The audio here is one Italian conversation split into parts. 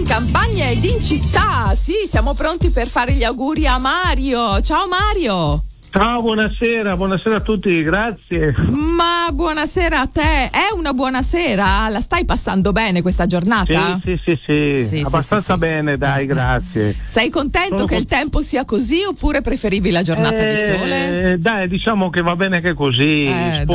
in campagna ed in città. Sì, siamo pronti per fare gli auguri a Mario. Ciao Mario. Ciao, buonasera a tutti, grazie. Ma buonasera a te, è una buona sera? La stai passando bene questa giornata? Sì, abbastanza sì. Bene, dai, grazie. Sei contento che il tempo sia così oppure preferivi la giornata di sole? Dai, diciamo che va bene che così.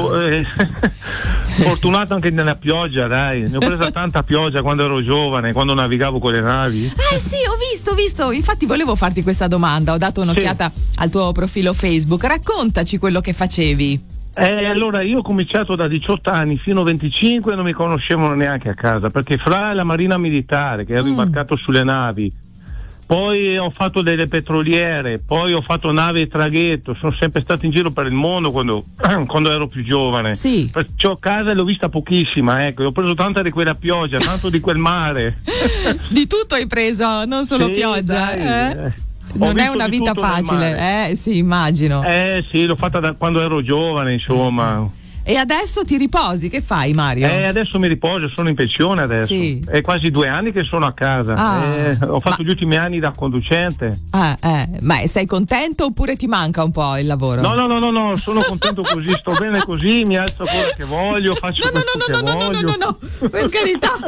Fortunato anche nella pioggia, dai. Ne ho presa tanta pioggia quando ero giovane, quando navigavo con le navi. Sì, ho visto. Infatti volevo farti questa domanda, ho dato un'occhiata al tuo profilo Facebook. Raccontaci quello che facevi. Allora, io ho cominciato da 18 anni fino a 25 e non mi conoscevano neanche a casa, perché fra la Marina Militare, che ero imbarcato sulle navi, poi ho fatto delle petroliere, poi ho fatto nave e traghetto, sono sempre stato in giro per il mondo quando ero più giovane. Sì. Perciò casa l'ho vista pochissima, ecco, ho preso tanta di quella pioggia, tanto di quel mare. Di tutto hai preso, non solo sì, pioggia. Dai, non è una vita facile, sì, immagino. Sì, l'ho fatta da quando ero giovane, insomma. E adesso ti riposi, che fai Mario? Adesso mi riposo, sono in pensione adesso. Sì. È quasi 2 anni che sono a casa. Ho fatto gli ultimi anni da conducente. Ma sei contento oppure ti manca un po' il lavoro? No, sono contento così, sto bene così, mi alzo quello che voglio, faccio quello che voglio. No, per carità.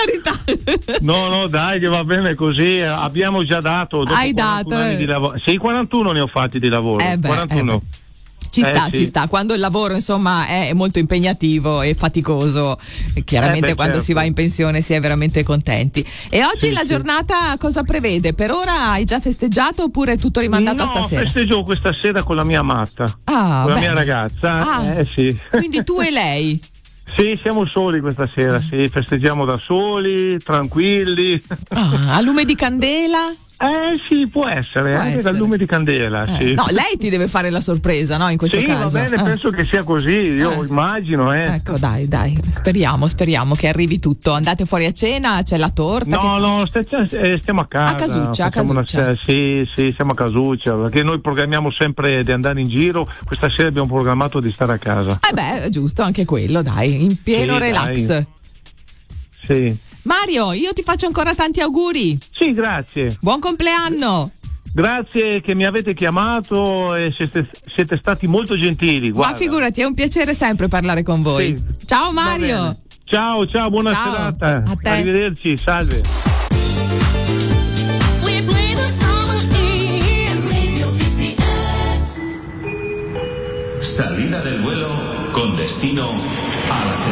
No, dai, che va bene così, abbiamo già dato. Hai dato? Anni di lavoro. Sì, 41 ne ho fatti di lavoro. 41. Ci sta, quando il lavoro insomma è molto impegnativo e faticoso, chiaramente quando si va in pensione si è veramente contenti. E oggi la giornata cosa prevede? Per ora hai già festeggiato oppure è tutto rimandato a stasera? No, festeggio questa sera con la mia amata, con la mia ragazza. Sì. Quindi tu e lei? Sì, siamo soli questa sera, sì, festeggiamo da soli, tranquilli. A lume di candela? Sì, può essere, anche dal lume di candela. Sì. No, lei ti deve fare la sorpresa, no? In questo caso. Sì, va bene, penso che sia così, io immagino. Ecco, dai, speriamo che arrivi tutto. Andate fuori a cena, c'è la torta? No, stiamo a casa. A Casuccia. Sì, siamo a Casuccia, perché noi programmiamo sempre di andare in giro, questa sera abbiamo programmato di stare a casa. Giusto, anche quello, dai, in pieno relax. Dai. Sì. Mario, io ti faccio ancora tanti auguri. Sì, grazie. Buon compleanno. Grazie che mi avete chiamato e siete stati molto gentili. Guarda. Ma figurati, è un piacere sempre parlare con voi. Sì. Ciao Mario. Ciao, buona serata. A te. Arrivederci, salve. Salida del vuelo con destino a la